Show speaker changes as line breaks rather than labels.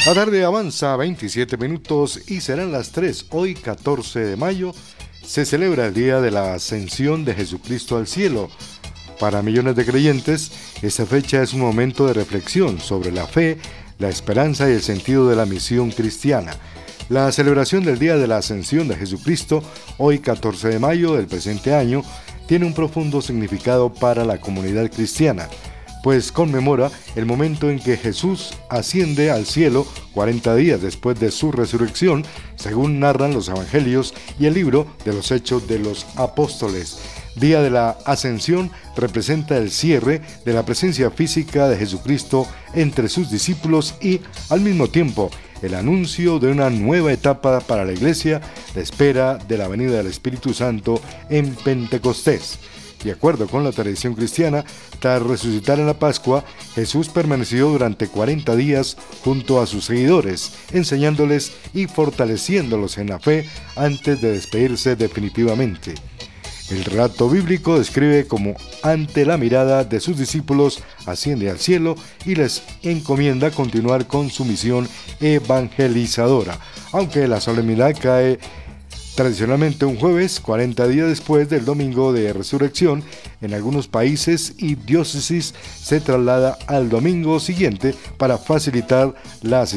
La tarde avanza 27 minutos y serán las 3. Hoy, 14 de mayo, se celebra el Día de la Ascensión de Jesucristo al cielo. Para millones de creyentes, esta fecha es un momento de reflexión sobre la fe, la esperanza y el sentido de la misión cristiana. La celebración del Día de la Ascensión de Jesucristo, hoy 14 de mayo del presente año, tiene un profundo significado para la comunidad cristiana, pues conmemora el momento en que Jesús asciende al cielo 40 días después de su resurrección, según narran los evangelios y el libro de los Hechos de los Apóstoles. Día de la Ascensión representa el cierre de la presencia física de Jesucristo entre sus discípulos y, al mismo tiempo, el anuncio de una nueva etapa para la Iglesia, la espera de la venida del Espíritu Santo en Pentecostés. De acuerdo con la tradición cristiana, tras resucitar en la Pascua, Jesús permaneció durante 40 días junto a sus seguidores, enseñándoles y fortaleciéndolos en la fe antes de despedirse definitivamente. El relato bíblico describe cómo, ante la mirada de sus discípulos, asciende al cielo y les encomienda continuar con su misión evangelizadora, aunque la solemnidad cae tradicionalmente un jueves, 40 días después del domingo de resurrección. En algunos países y diócesis se traslada al domingo siguiente para facilitar la asistencia